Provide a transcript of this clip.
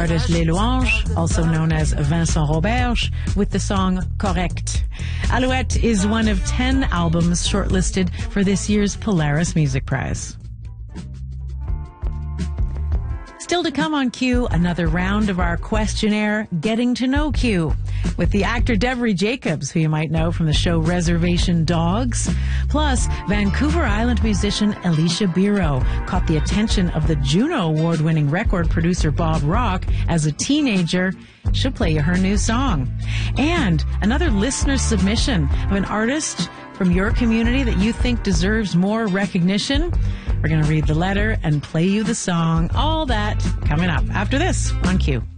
artist Les Louanges, also known as Vincent Roberge, with the song Correct. Alouette is one of 10 albums shortlisted for this year's Polaris Music Prize. Still to come on Q, another round of our questionnaire, Getting to Know Q, with the actor Devery Jacobs, who you might know from the show Reservation Dogs. Plus, Vancouver Island musician Alicia Biro caught the attention of the Juno Award-winning record producer Bob Rock as a teenager. She'll play you her new song. And another listener submission of an artist from your community that you think deserves more recognition. We're going to read the letter and play you the song. All that coming up after this on Q.